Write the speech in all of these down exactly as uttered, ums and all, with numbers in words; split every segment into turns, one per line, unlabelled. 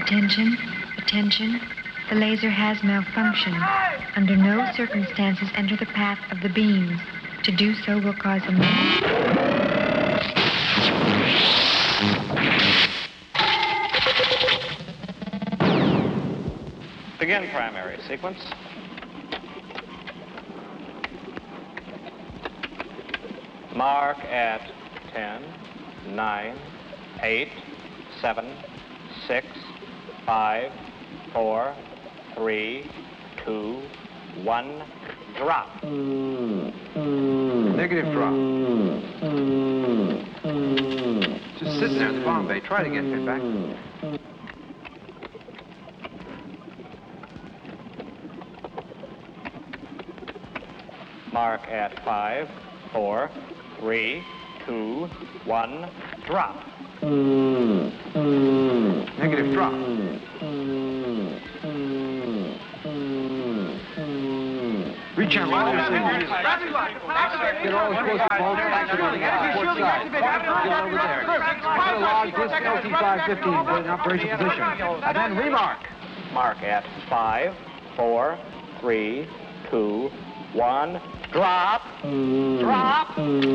Attention, attention. The laser has malfunctioned. Under no circumstances enter the path of the beams. To do so will cause a...
Begin primary sequence. Mark at ten, nine, eight, seven, six, five, four, three, two, one, drop.
Negative drop. Just sitting there in the bomb bay. Try it again, get back.
Mark at five, four, three, two, one, drop.
Negative drop. Rechannel. Get all explosive bolts activating on the port side. Get over there. Catalog this L T five fifteen in operation position. And then remark.
Mark at five, four, three, two, one, drop. Drop.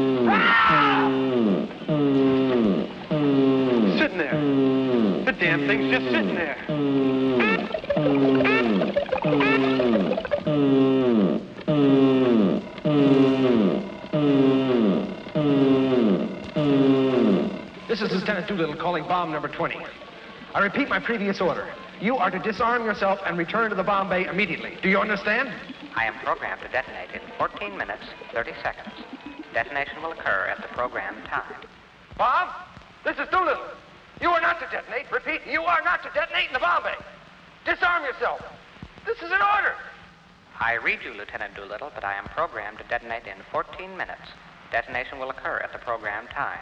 Sitting there. The damn thing's just sitting there. This is Lieutenant Doolittle calling bomb number twenty. I repeat my previous order. You are to disarm yourself and return to the bomb bay immediately. Do you understand?
I am programmed to detonate in fourteen minutes, thirty seconds. Detonation will occur at the programmed time.
Bob, this is Doolittle. You are not to detonate. Repeat, you are not to detonate in the bomb bay. Disarm yourself. This is an order.
I read you, Lieutenant Doolittle, but I am programmed to detonate in fourteen minutes. Detonation will occur at the programmed time.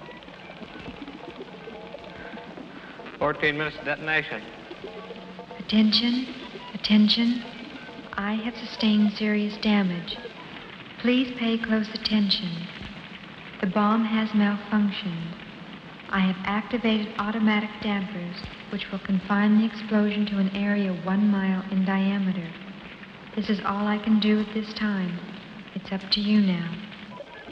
fourteen minutes to detonation.
Attention, attention. I have sustained serious damage. Please pay close attention. The bomb has malfunctioned. I have activated automatic dampers, which will confine the explosion to an area one mile in diameter. This is all I can do at this time. It's up to you now.